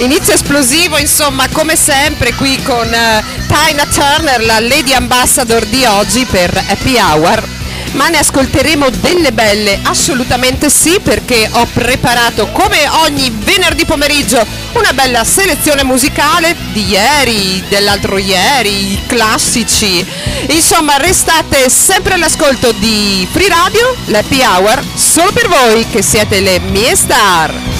Inizio esplosivo, insomma, come sempre qui con Tina Turner, la Lady Ambassador di oggi per Happy Hour. Ma ne ascolteremo delle belle, assolutamente sì, perché ho preparato come ogni venerdì pomeriggio una bella selezione musicale di ieri, dell'altro ieri, i classici. Insomma, restate sempre all'ascolto di Free Radio, l'Happy Hour, solo per voi che siete le mie star.